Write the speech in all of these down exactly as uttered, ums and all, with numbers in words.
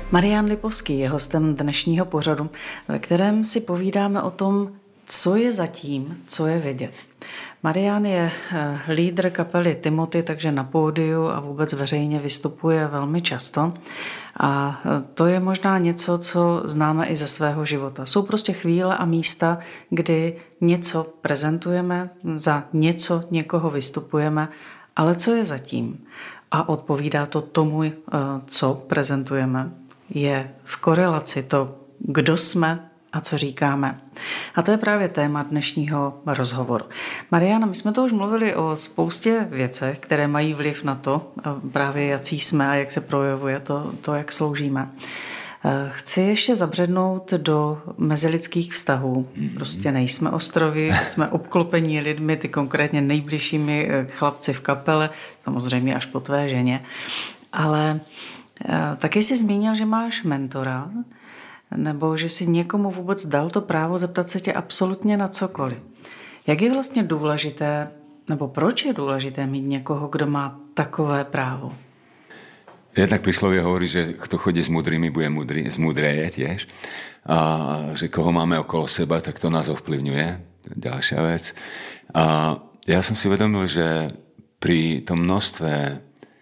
Marián Lipovský je hostem dnešního pořadu, ve kterém si povídáme o tom, co je zatím, co je vidět. Marián je lídr kapely Timothy, takže na pódiu a vůbec veřejně vystupuje velmi často. A to je možná něco, co známe i ze svého života. Jsou prostě chvíle a místa, kdy něco prezentujeme, za něco někoho vystupujeme, ale co je zatím? A odpovídá to tomu, co prezentujeme. Je v korelaci to, kdo jsme a co říkáme. A to je právě téma dnešního rozhovoru. Mariána, my jsme to už mluvili o spoustě věcech, které mají vliv na to, právě jací jsme a jak se projevuje to, to jak sloužíme. Chci ještě zabřednout do mezilidských vztahů. Prostě nejsme ostrovy, jsme obklopení lidmi, ty konkrétně nejbližšími chlapci v kapele, samozřejmě až po tvé ženě. Ale taky jsi zmínil, že máš mentora, nebo že si někomu vůbec dal to právo zeptat se tě absolutně na cokoliv. Jak je vlastně důležité, nebo proč je důležité mít někoho, kdo má takové právo? Jednak príslovie hovorí, že kto chodí s múdrymi, bude múdry, zmúdreje tiež. A že koho máme okolo seba, tak to nás ovplyvňuje. Ďalšia vec. A ja som si uvedomil, že pri tom množstve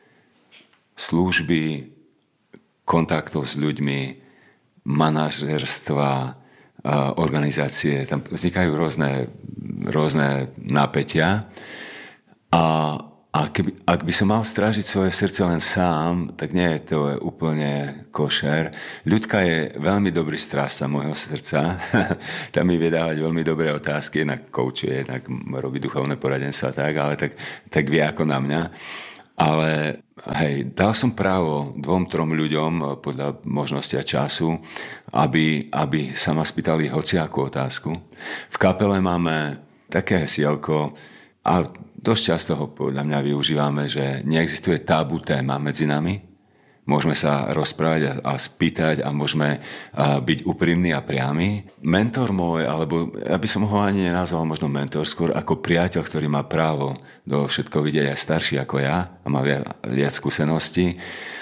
služby, kontaktov s ľuďmi, manažerstva, organizácie, tam vznikajú rôzne, rôzne napätia. A, a keby, ak by som mal strážiť svoje srdce len sám, tak nie je to úplne košer. Ľudka je veľmi dobrý strážca môjho srdca. Tam mi vie dávať veľmi dobré otázky, jednak koučuje, jednak robí duchovné poradenstvo a tak, ale tak, tak vie ako na mňa. Ale hej, dal som právo dvom, trom ľuďom podľa možnosti a času, aby, aby sa ma spýtali hociakú otázku. V kapele máme také hesielko a dosť často ho podľa mňa využívame, že neexistuje tabu téma medzi nami. Môžeme sa rozprávať a, a spýtať a môžeme a, byť úprimní a priami. Mentor môj, alebo ja by som ho ani nenazval možno mentor, skôr ako priateľ, ktorý má právo do všetko vidieť, je starší ako ja a má viac, viac skúseností.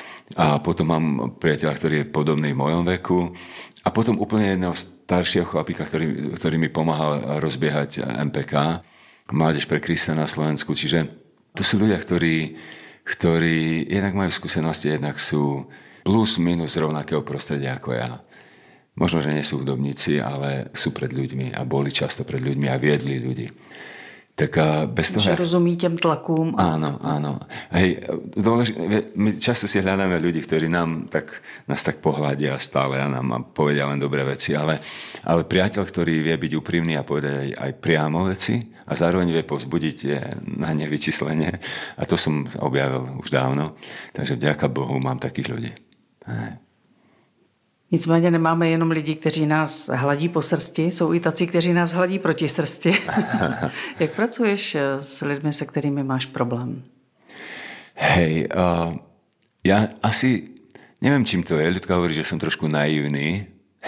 A potom mám priateľa, ktorý je podobný v mojom veku. A potom úplne jedného staršieho chlapíka, ktorý, ktorý mi pomáhal rozbiehať em pé ká, Mládež pre Krista na Slovensku. Čiže to sú ľudia, ktorí ktorí jednak majú skúsenosti, jednak sú plus minus rovnakého prostredia ako ja. Možno, že nie sú hudobníci, ale sú pred ľuďmi a boli často pred ľuďmi a viedli ľudí. Tak bez toho... Že rozumí těm tlakům. A... Áno, áno. Hej, dôlež... My často si hľadáme ľudí, ktorí nám tak, nás tak pohľadia stále a nám povedia len dobré veci, ale, ale priateľ, ktorý vie byť úprimný a povedať aj, aj priamo veci a zároveň vie povzbudiť je na nevyčíslenie. A to som objavil už dávno. Takže vďaka Bohu mám takých ľudí. Hej. Nicméně nemáme jenom lidi, kteří nás hladí po srsti, jsou i tací, kteří nás hladí proti srsti. Jak pracuješ s lidmi, se kterými máš problém? Hej, uh, ja asi, neviem čím to je, ľudka hovorí, že som trošku naivný,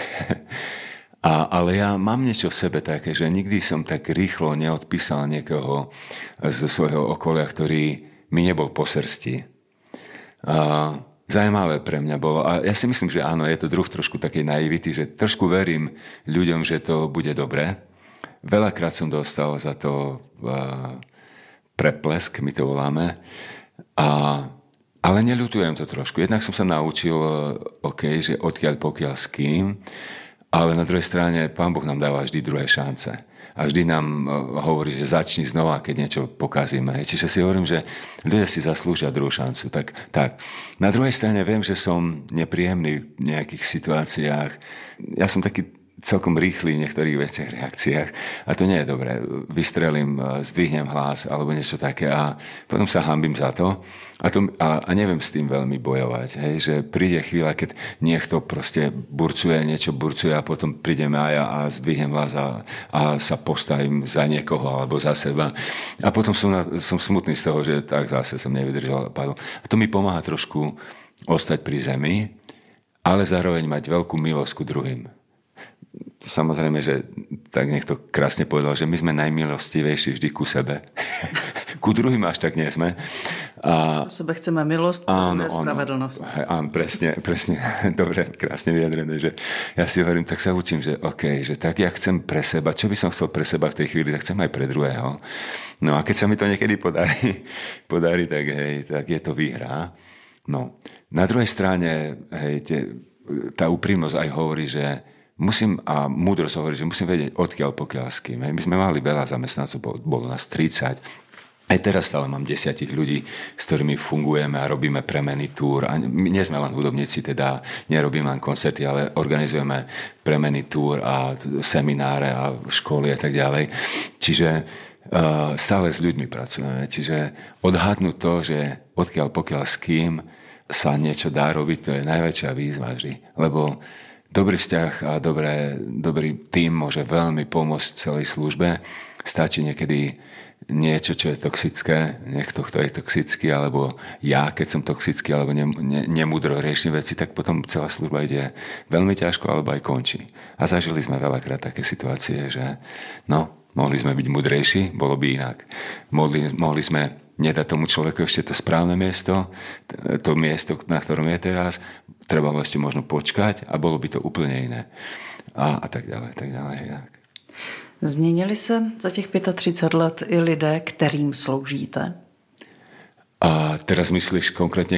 a, ale ja mám niečo v sebe také, že nikdy som tak rýchlo neodpísal niekoho zo svojho okolia, ktorý mi nebol po srsti. Uh, Zajímavé pre mňa bolo. A ja si myslím, že áno, je to druh trošku takej naivity, že trošku verím ľuďom, že to bude dobré. Veľakrát som dostal za to uh, preplesk, my to voláme. A, ale neľutujem to trošku. Jednak som sa naučil, OK, že odkiaľ pokiaľ s kým, ale na druhej strane Pán Boh nám dáva vždy druhé šance. A vždy nám hovorí, že začni znova, keď niečo pokazíme. Čiže si hovorím, že ľudia si zaslúžia druhú šancu. Tak, tak. Na druhej strane viem, že som nepríjemný v nejakých situáciách. Ja som taký celkom rýchly v niektorých veciach, reakciách a to nie je dobré. Vystrelím, zdvihnem hlas alebo niečo také a potom sa hanbím za to a, to, a, a neviem s tým veľmi bojovať. Hej? Že príde chvíľa, keď niekto proste burcuje, niečo burcuje a potom prídem aj a, a zdvihnem hlas a, a sa postavím za niekoho alebo za seba a potom som, na, som smutný z toho, že tak zase som nevydržal a padol. A to mi pomáha trošku ostať pri zemi, ale zároveň mať veľkú milosť ku druhým. Samozrejme, že tak niekto krásne povedal, že my sme najmilostivejší vždy ku sebe. ku druhým až tak nie sme. A do sebe chceme milost, áno, spravedlnosť. Áno, presne, presne, dobre, krásne vyjadrené, že ja si hovorím, tak sa učím, že OK, že tak ja chcem pre seba, čo by som chcel pre seba v tej chvíli, tak chcem aj pre druhého. No a keď sa mi to niekedy podarí, podarí tak, hej, tak je to výhra. No, na druhej strane, hej, tie, tá úprimnosť aj hovorí, že musím, a múdrosť hovorí, že musím vedieť, odkiaľ pokiaľ s kým. My sme mali veľa zamestnancov, bolo nás tridsať. Aj teraz stále mám desiatich ľudí, s ktorými fungujeme a robíme premeny túr. A my nie sme len hudobníci, teda nerobíme len koncerty, ale organizujeme premeny túr a semináre a školy a tak ďalej. Čiže uh, stále s ľuďmi pracujeme. Čiže odhadnúť to, že odkiaľ pokiaľ s kým sa niečo dá robiť, to je najväčšia výzva vždy. Lebo dobrý vzťah a dobré, dobrý tím môže veľmi pomôcť celej službe. Stačí niekedy niečo, čo je toxické, niekto, kto je toxický, alebo ja, keď som toxický, alebo ne, ne, nemúdro riešim veci, tak potom celá služba ide veľmi ťažko, alebo aj končí. A zažili sme veľakrát také situácie, že no, mohli sme byť múdrejší, bolo by inak. Mohli, mohli sme nedať tomu človeku ešte to správne miesto, to miesto, na ktorom je teraz, trebalo ešte možno počkať a bolo by to úplne iné. A, a tak ďalej, tak ďalej. Tak. Změnili se za těch třicet pět let i lidé, kterým sloužíte? A teraz myslíš konkrétne,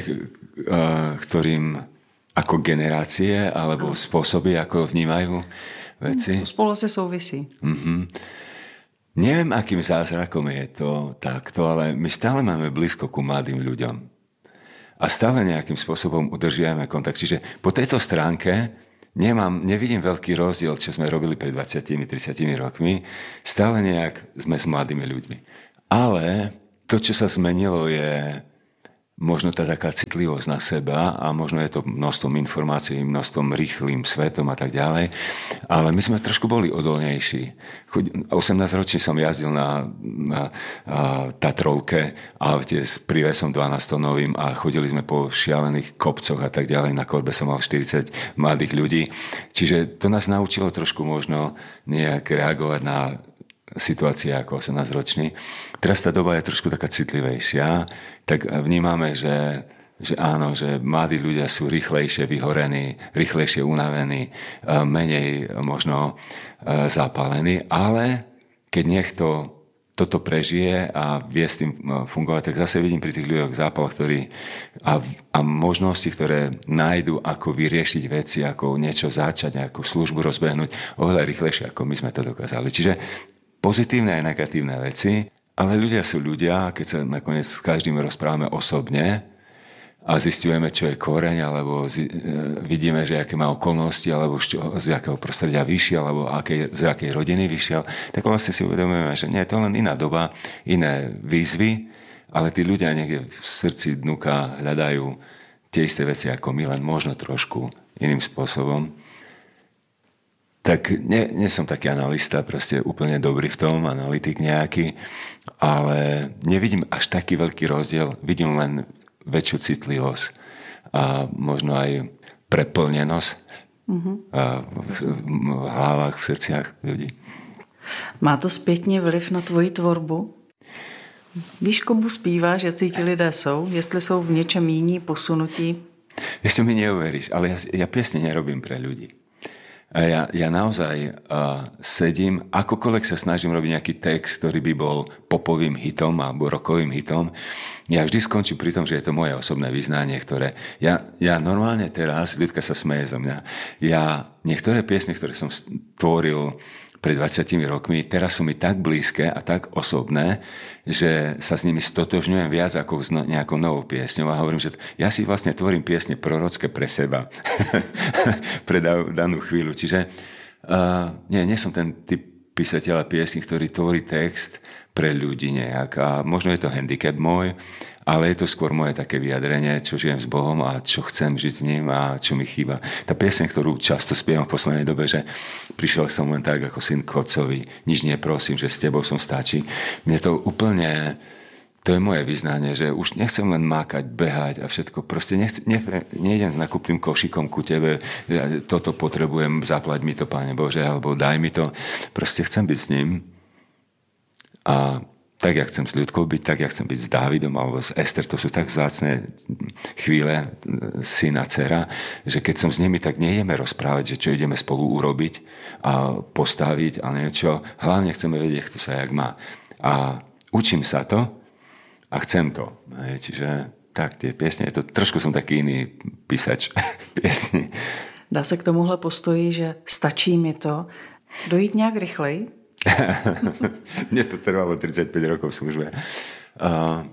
ktorým ako generácie alebo no. spôsoby, ako vnímajú veci? To spolu asi souvisí. Mm-hmm. Neviem, akým zázrakom je to takto, ale my stále máme blízko ku mladým ľuďom. A stále nejakým spôsobom udržiavame kontakt. Čiže po tejto stránke Nemám, nevidím veľký rozdiel, čo sme robili pred dvadsiatimi tridsiatimi rokmi. Stále nejak sme s mladými ľuďmi. Ale to, čo sa zmenilo, je možno tá taká citlivosť na seba a možno je to množstvom informácií, množstvom rýchlým svetom a tak ďalej. Ale my sme trošku boli odolnejší. osemnásťročný som jazdil na, na a, Tatrovke a s prívesom dvanásťtonovým a chodili sme po šialených kopcoch a tak ďalej. Na korbe som mal štyridsať mladých ľudí. Čiže to nás naučilo trošku možno nejak reagovať na situácia ako osemnásťročný. Teraz tá doba je trošku taká citlivejšia, tak vnímame, že, že áno, že mladí ľudia sú rýchlejšie vyhorení, rýchlejšie unavení, menej možno zapálení, ale keď niekto toto prežije a vie s tým fungovať, tak zase vidím pri tých ľuďoch zápal, ktorí a, a možnosti, ktoré nájdu, ako vyriešiť veci, ako niečo začať, nejakú službu rozbehnúť, oveľa rýchlejšie, ako my sme to dokázali. Čiže pozitívne aj negatívne veci, ale ľudia sú ľudia, keď sa nakoniec s každým rozprávame osobne a zistujeme, čo je koreň, alebo zi, vidíme, že aké má okolnosti, alebo čo, z akého prostredia vyšiel, alebo aké, z akej rodiny vyšiel, tak vlastne si uvedomujeme, že nie je to len iná doba, iné výzvy, ale tí ľudia niekde v srdci dnuka hľadajú tie isté veci ako my, len možno trošku iným spôsobom. Tak nie, nie som taký analista, proste úplne dobrý v tom, analytik nejaký, ale nevidím až taký veľký rozdiel, vidím len väčšiu citlivosť a možno aj preplnenosť mm-hmm. v, v hlavách, v srdciach ľudí. Má to zpětně vliv na tvoji tvorbu? Víš, komu zpíváš, jaký ti lidé jsou? Jestli jsou v něčem jiní posunutí? Ešte mi neuveríš, ale ja, ja piesne nerobím pre ľudí. Ja, ja naozaj uh, sedím, akokoľvek sa snažím robiť nejaký text, ktorý by bol popovým hitom alebo rockovým hitom, ja vždy skončím pri tom, že je to moje osobné vyznanie, ktoré... Ja, ja normálne teraz, ľudka sa smeje zo mňa, ja niektoré piesne, ktoré som tvoril pred dvadsiatimi rokmi, teraz sú mi tak blízke a tak osobné, že sa s nimi stotožňujem viac ako s nejakou novou piesňou a hovorím, že ja si vlastne tvorím piesne prorocké pre seba pre danú chvíľu. Čiže uh, nie, nie som ten typ písateľa piesní, ktorý tvorí text pre ľudí nejak. A možno je to handicap môj, ale je to skôr moje také vyjadrenie, čo žijem s Bohom a čo chcem žiť s ním a čo mi chýba. Tá pieseň, ktorú často spievam v poslednej dobe, že prišiel som len tak ako syn k otcovi, nič neprosím, že s tebou som stačí. Mne to úplne, to je moje vyznanie, že už nechcem len mákať, behať a všetko. Proste nechce, ne, nejdem s nakupným košikom ku tebe, toto potrebujem, zaplať mi to, Páne Bože, alebo daj mi to. Proste chcem byť s ním. A tak, jak chcem s ľudkou byť, tak, jak chcem byť s Dávidom alebo s Ester. To sú tak vzácne chvíle syn a dcera, že keď som s nimi, tak nejdeme rozprávať, že čo ideme spolu urobiť a postaviť a niečo. Hlavne chceme vedieť, kto sa jak má. A učím sa to a chcem to. Čiže tak, tie piesne, to, trošku som taký iný písač piesní. Dá se k tomuhle postoji, že stačí mi to dojít nějak rychleji? Mne to trvalo tridsaťpäť rokov v službe. Uh,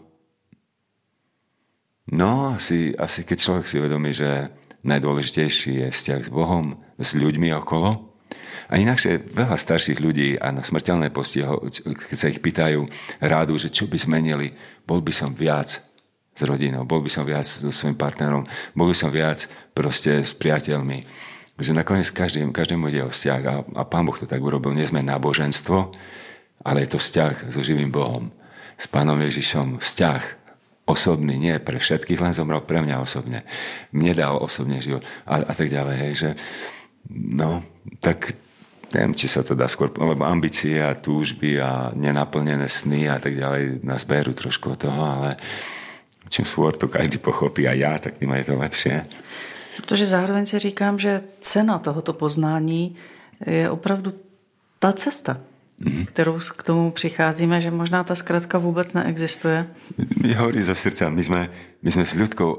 no, asi, asi keď človek si uvedomí, že najdôležitejší je vzťah s Bohom, s ľuďmi okolo. A inakšie veľa starších ľudí a na smrteľné postiho, keď sa ich pýtajú rádu, že čo by zmenili, bol by som viac s rodinou, bol by som viac so svojím partnerom, bol by som viac proste s priateľmi. Že nakoniec každým, každému ide o vzťah a, a Pán Boh to tak urobil. Nie sme náboženstvo, ale je to vzťah so živým Bohom. S Pánom Ježišom vzťah osobný, nie pre všetkých, len zomrel pre mňa osobne. Mne dal osobne život a, a tak ďalej. Hej, že, no, tak neviem, či sa to dá skôr, lebo ambície a túžby a nenaplnené sny a tak ďalej nás berú trošku od toho, ale čím skôr to každý pochopí a ja, tak tým je to lepšie. Protože zároveň si říkám, že cena tohoto poznání je opravdu ta cesta, mm-hmm. kterou k tomu přicházíme, že možná ta zkratka vůbec neexistuje. Mi hovorí zo srdca, my sme, my sme s ľudkou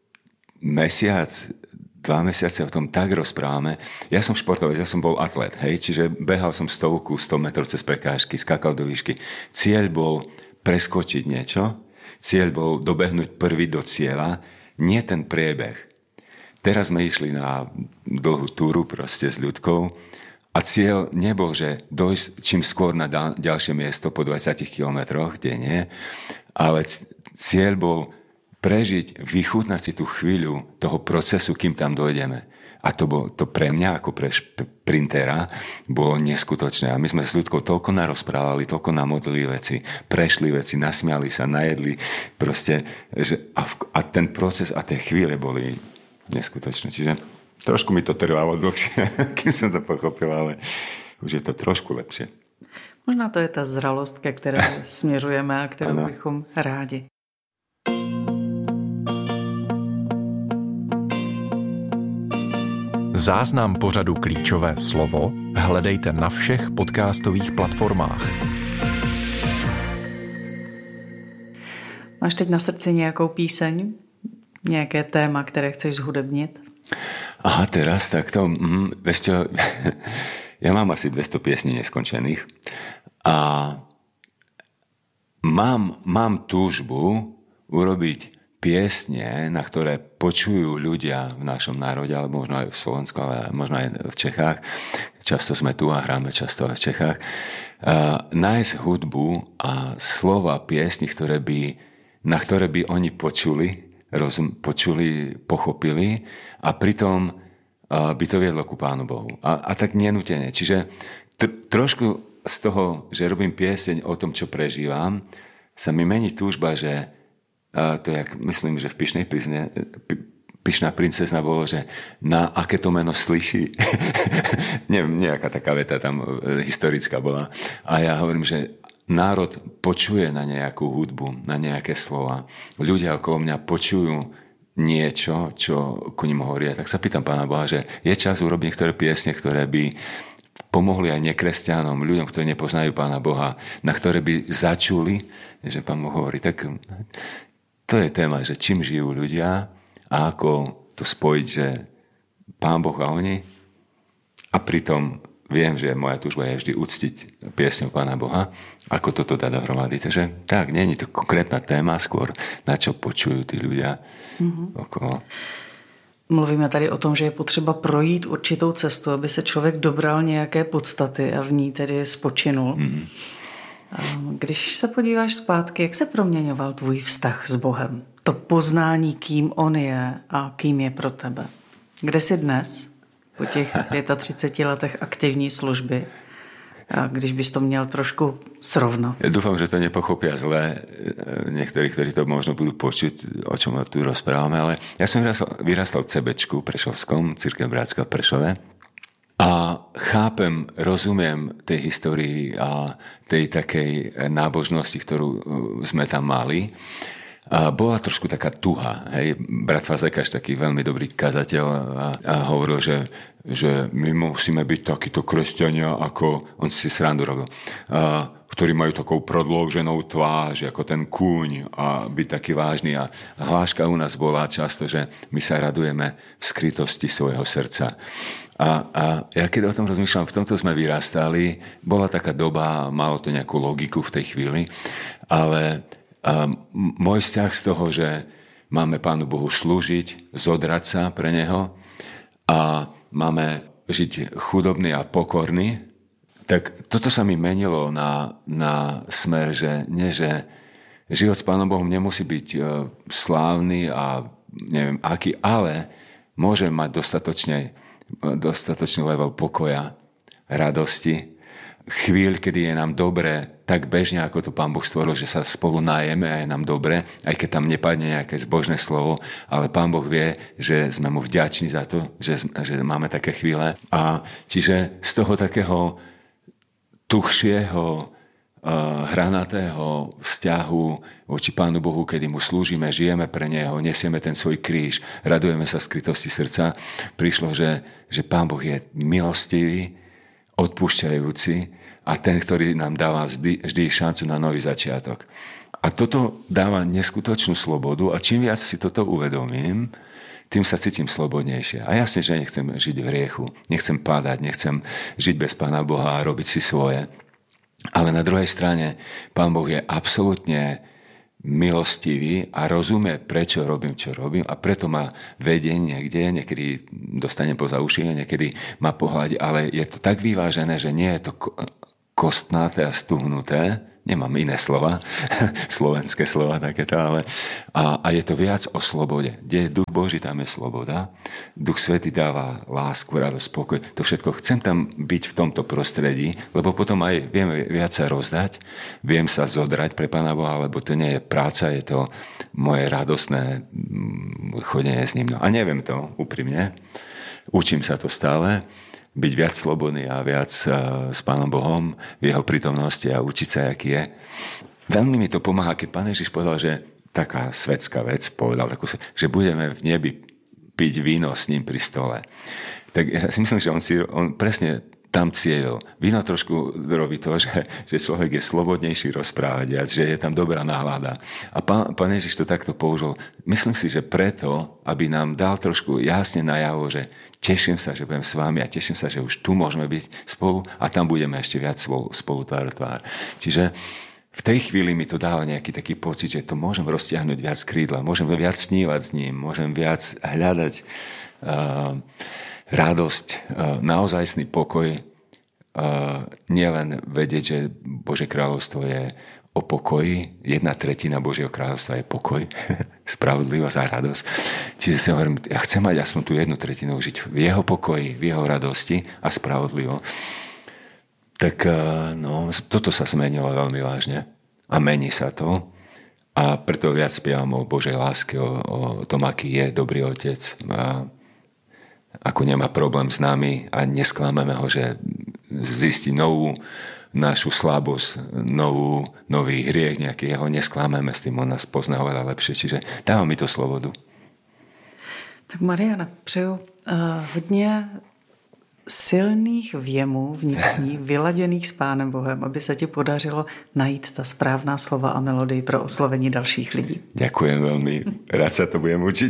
mesiac, dva mesiace o tom tak rozprávame. Ja som športovec, ja som bol atlet, hej, čiže behal som stovku, sto metrov cez prekážky, skákal do výšky. Cieľ bol preskočiť niečo, cieľ bol dobehnúť prvý do cieľa, nie ten priebeh. Teraz sme išli na dlhú túru proste s ľudkou a cieľ nebol, že dojsť čím skôr na ďalšie miesto po dvadsiatich kilometroch, kde nie, ale cieľ bol prežiť, vychutnať si tú chvíľu toho procesu, kým tam dojdeme. A to, bol, to pre mňa, ako pre šprintera, bolo neskutočné. A my sme s ľudkou toľko narozprávali, toľko namodlili veci, prešli veci, nasmiali sa, najedli. Proste, že, a, a ten proces a tie chvíle boli neskutočné. Čiže trošku mi to trvalo dlhšie, kým som to pochopil, ale už je to trošku lepšie. Možná to je ta zralost, ke které směřujeme a kterou ano. bychom rádi. Záznam pořadu Klíčové slovo hledejte na všech podcastových platformách. Máš teď na srdci nějakou píseň? Nějaké téma, které chceš zhudebnit? Aha, teraz takto. Mm, vieš čo, ja mám asi dvesto piesní neskončených a mám, mám túžbu urobiť piesne, na ktoré počujú ľudia v našom národe, alebo možno aj v Slovensku, ale možno aj v Čechách. Často sme tu a hráme často aj v Čechách. Uh, nájsť hudbu a slova piesni, ktoré by, na ktoré by oni počuli, rozum, počuli, pochopili a pritom uh, by to viedlo ku Pánu Bohu. A, a tak nenútene. Čiže t- trošku z toho, že robím pieseň o tom, čo prežívam, sa mi mení túžba, že uh, to jak, myslím, že v Pyšnej prízne, p- Pyšná princezna bolo, že na aké to meno slyší. Neviem, nejaká taká veta tam uh, historická bola. A ja hovorím, že národ počuje na nejakú hudbu, na nejaké slova. Ľudia okolo mňa počujú niečo, čo ku nim hovoria. Tak sa pýtam Pána Boha, že je čas urobiť niektoré piesne, ktoré by pomohli aj nekresťanom, ľuďom, ktorí nepoznajú Pána Boha, na ktoré by začuli, že Pán Boh hovorí. Tak to je téma, že čím žijú ľudia a ako to spojiť, že Pán Boh a oni a pritom viem, že moja túžba je vždy uctiť piesňu Pána Boha, ako toto dá dohromady. Takže tak, nie je to konkrétna téma, skôr na čo počujú tí ľudia mm-hmm. okolo. Mluvíme tady o tom, že je potřeba projít určitou cestu, aby se člověk dobral nějaké podstaty a v ní tedy spočinul. Mm-hmm. Když se podíváš zpátky, jak se proměňoval tvůj vztah s Bohem? To poznání, kým on je a kým je pro tebe. Kde jsi dnes? Po těch třiceti pěti letech aktivní služby. A když bys to měl trošku srovnat. Ja dúfam, že to nepochopia zle niektorí, ktorí to možno budú počuť, o čom tu rozprávame, ale ja som vyrastal, vyrastal v CBčku Prešovskom, Cirkev Bratská v Prešove. A chápem, rozumiem tej histórii a tej takej nábožnosti, ktorú sme tam mali. A bola trošku taká tuha. Hej. Brat Fazekáš, taký veľmi dobrý kazateľ, a, a hovoril, že, že my musíme byť takíto kresťania, ako on si srandu robil, a, ktorí majú takou prodloženou tvář, ako ten kúň, a byť taký vážny. A hláška u nás bola často, že my sa radujeme v skrytosti svojho srdca. A, a ja keď o tom rozmýšľam, v tomto sme vyrastali, bola taká doba, malo to nejakú logiku v tej chvíli, ale a môj vzťah z toho, že máme Pánu Bohu slúžiť, zodrať sa pre Neho a máme žiť chudobný a pokorný, tak toto sa mi menilo na, na smer, že nie, že život s Pánom Bohom nemusí byť slávny a neviem aký, ale môže mať dostatočne dostatočný level pokoja, radosti, chvíľ, kedy je nám dobre, tak bežne, ako to Pán Boh stvoril, že sa spolu nájeme a je nám dobre, aj keď tam nepadne nejaké zbožné slovo, ale Pán Boh vie, že sme mu vďační za to, že, že máme také chvíle. A čiže z toho takého tuchšieho, hranatého vzťahu voči Pánu Bohu, kedy mu slúžime, žijeme pre Neho, nesieme ten svoj kríž, radujeme sa v skrytosti srdca, prišlo, že, že Pán Boh je milostivý, odpúšťajúci a ten, ktorý nám dáva vždy, vždy šancu na nový začiatok. A toto dáva neskutočnú slobodu a čím viac si toto uvedomím, tým sa cítim slobodnejšie. A jasne, že nechcem žiť v hriechu, nechcem pádať, nechcem žiť bez Pána Boha a robiť si svoje. Ale na druhej strane Pán Boh je absolútne milostivý a rozumie, prečo robím, čo robím a preto ma vedie niekde, niekedy dostanem poza uši, niekedy ma pohľadí, ale je to tak vyvážené, že nie je to kostnaté a stuhnuté, nemám iné slova, slovenské slova takéto, ale a, a je to viac o slobode. Kde je Duch Boží, tam je sloboda. Duch Svätý dáva lásku, radosť, pokoj. To všetko. Chcem tam byť v tomto prostredí, lebo potom aj viem viac sa rozdať, viem sa zodrať pre Pána Boha, lebo to nie je práca, je to moje radosné chodenie s ním. No, a neviem to úprimne. Učím sa to stále. Byť viac slobodný a viac uh, s Pánom Bohom v jeho prítomnosti a učiť sa, aký je. Veľmi mi to pomáha, keď Pán Ježiš povedal, že taká svetská vec, povedal takú, že budeme v nebi piť víno s ním pri stole. Tak ja si myslím, že on, si, on presne tam cieľil. Víno trošku robí to, že, že človek je slobodnejší rozprávať, že je tam dobrá nálada. A pán, pán Ježiš to takto použil. Myslím si, že preto, aby nám dal trošku jasne najavo, že teším sa, že budem s vami a teším sa, že už tu môžeme byť spolu a tam budeme ešte viac spolu, spolu tvár tvár. Čiže v tej chvíli mi to dáva nejaký taký pocit, že to môžem roztiahnuť viac krídla, môžem viac snívať s ním, môžem viac hľadať uh, radosť, uh, naozajstný pokoj, uh, nielen vedieť, že Božie kráľovstvo je o pokoji, jedna tretina Božieho kráľovstva je pokoj, spravodlivosť a radosť. Čiže si hovorím, ja chcem mať aspoň tú jednu tretinu, žiť v jeho pokoji, v jeho radosti a spravodlivo. Tak no, toto sa zmenilo veľmi vážne a mení sa to. A preto viac spievam o Božej láske, o, o tom, aký je dobrý Otec. A ako nemá problém s nami a nesklameme ho, že zistí novú našu slabosť, novú, nový hriech nejaký, jeho nesklameme s tým, on nás pozná oveľa lepšie. Čiže dáva mi to slobodu. Tak Mariana, přeju uh, hodně silných věmů vnitřních, vyladěných s Pánem Bohem, aby se ti podařilo najít ta správná slova a melodii pro oslovení dalších lidí. Ďakujem veľmi, rád sa to budem učiť.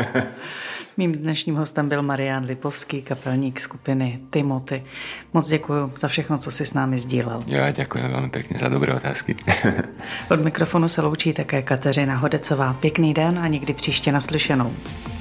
Mým dnešním hostem byl Marián Lipovský, kapelník skupiny Timothy. Moc děkuji za všechno, co jsi s námi sdílel. Ja ďakujem veľmi pekne za dobré otázky. Od mikrofonu se loučí také Kateřina Hodecová. Pěkný den a někdy příště naslyšenou.